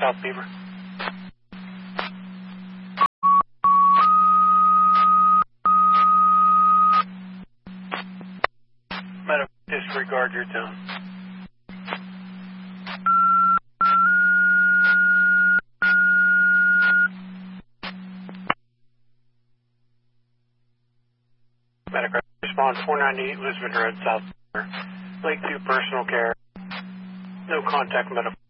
South Beaver. Medic, disregard your tone. Medic, response 498 Lisbon Road, South Beaver. Lake 2 personal care. No contact medical.